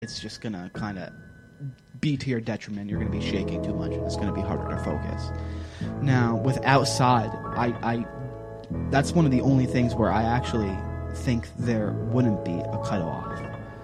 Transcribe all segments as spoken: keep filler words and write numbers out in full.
it's just going to kind of be to your detriment. You're going to be shaking too much. It's going to be harder to focus. Now, with outside, I, I that's one of the only things where I actually think there wouldn't be a cutoff.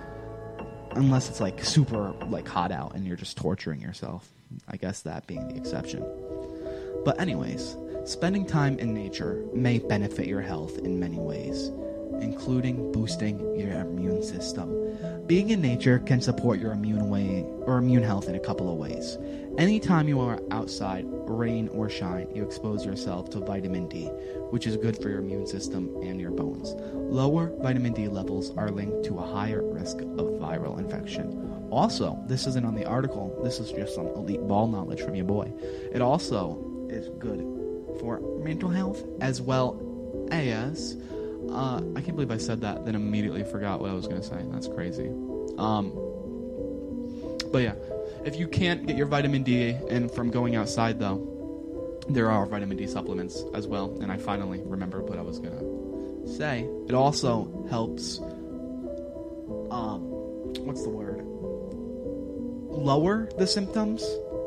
Unless it's like super like hot out and you're just torturing yourself. I guess that being the exception. But anyways, spending time in nature may benefit your health in many ways, including boosting your immune system. Being in nature can support your immune way or immune health in a couple of ways. Anytime you are outside, rain or shine, you expose yourself to vitamin D, which is good for your immune system and your bones. Lower vitamin D levels are linked to a higher risk of viral infection. Also, this isn't on the article, this is just some elite ball knowledge from your boy. It also is good for mental health as well as... Uh, I can't believe I said that, then immediately forgot what I was going to say. That's crazy. Um, but yeah, if you can't get your vitamin D in from going outside, though, there are vitamin D supplements as well. And I finally remembered what I was going to say. It also helps, um, what's the word? Lower the symptoms.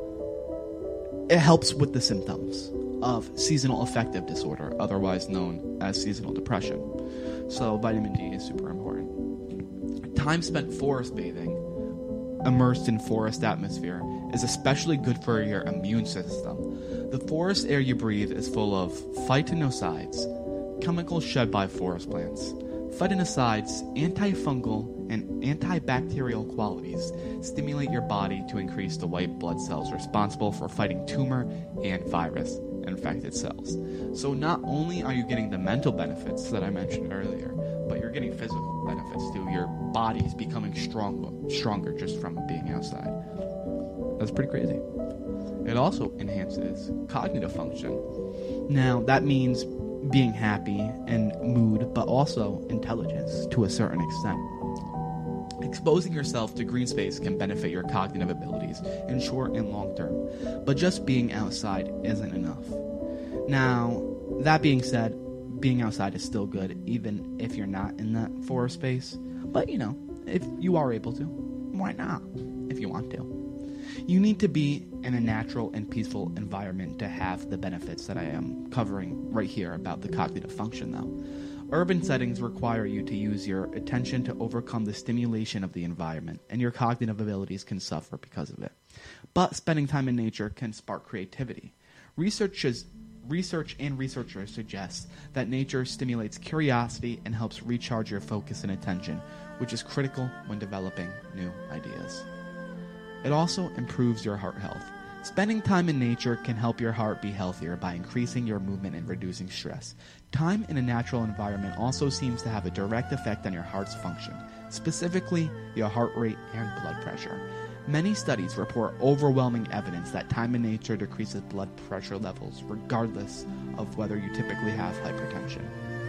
It helps with the symptoms of seasonal affective disorder, otherwise known as seasonal depression. So vitamin D is super important. Time spent forest bathing, immersed in forest atmosphere, is especially good for your immune system. The forest air you breathe is full of phytonocides, chemicals shed by forest plants. Phytonocides, antifungal and antibacterial qualities stimulate your body to increase the white blood cells responsible for fighting tumor and virus infected cells. So not only are you getting the mental benefits that I mentioned earlier, but you're getting physical benefits too. Your body's becoming stronger, stronger just from being outside. That's pretty crazy. It also enhances cognitive function. Now, that means being happy and mood, but also intelligence to a certain extent. Exposing yourself to green space can benefit your cognitive abilities in short and long term, but just being outside isn't enough. Now, that being said, being outside is still good, even if you're not in that forest space. But, you know, if you are able to, why not, if you want to? You need to be in a natural and peaceful environment to have the benefits that I am covering right here about the cognitive function, though. Urban settings require you to use your attention to overcome the stimulation of the environment, and your cognitive abilities can suffer because of it. But spending time in nature can spark creativity. Researchers, research and researchers suggest that nature stimulates curiosity and helps recharge your focus and attention, which is critical when developing new ideas. It also improves your heart health. Spending time in nature can help your heart be healthier by increasing your movement and reducing stress. Time in a natural environment also seems to have a direct effect on your heart's function, specifically your heart rate and blood pressure. Many studies report overwhelming evidence that time in nature decreases blood pressure levels regardless of whether you typically have hypertension.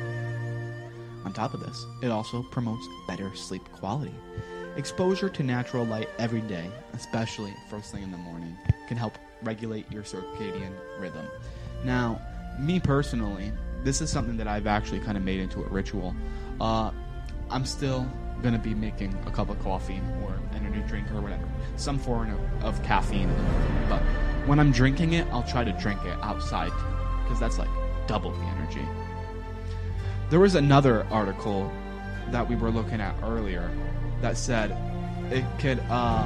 On top of this, it also promotes better sleep quality. Exposure to natural light every day, especially first thing in the morning, can help regulate your circadian rhythm. Now, me personally, this is something that I've actually kind of made into a ritual. Uh, I'm still going to be making a cup of coffee or energy drink or whatever, some form of, of caffeine in the morning. But when I'm drinking it, I'll try to drink it outside because that's like double the energy. There was another article that we were looking at earlier that said it could uh,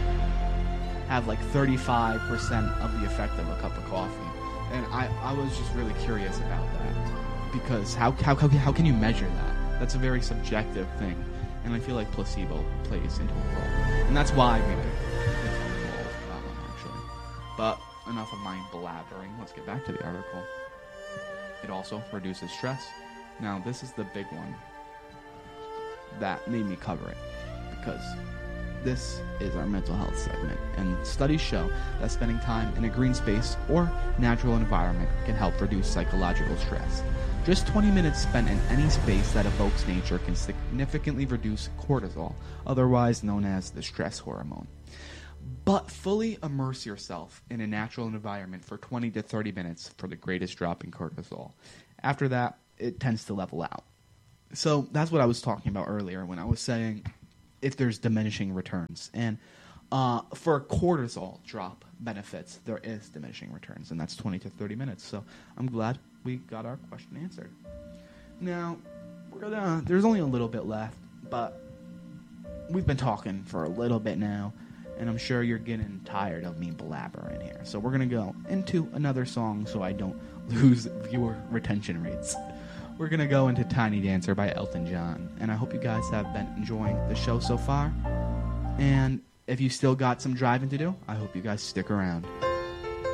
have like thirty-five percent of the effect of a cup of coffee. And I, I was just really curious about that. Because how, how, how, how can you measure that? That's a very subjective thing. And I feel like placebo plays into a role. And that's why we picked that one, actually. But enough of my blabbering. Let's get back to the article. It also reduces stress. Now, this is the big one that made me cover it. Because this is our mental health segment, and studies show that spending time in a green space or natural environment can help reduce psychological stress. Just twenty minutes spent in any space that evokes nature can significantly reduce cortisol, otherwise known as the stress hormone. But fully immerse yourself in a natural environment for twenty to thirty minutes for the greatest drop in cortisol. After that, it tends to level out. So that's what I was talking about earlier when I was saying if there's diminishing returns. And uh, for cortisol drop benefits, there is diminishing returns, and that's twenty to thirty minutes. So I'm glad we got our question answered. Now, we're gonna, there's only a little bit left, but we've been talking for a little bit now, and I'm sure you're getting tired of me blabbering here. So we're going to go into another song so I don't lose viewer retention rates. We're going to go into Tiny Dancer by Elton John, and I hope you guys have been enjoying the show so far. And if you still got some driving to do, I hope you guys stick around.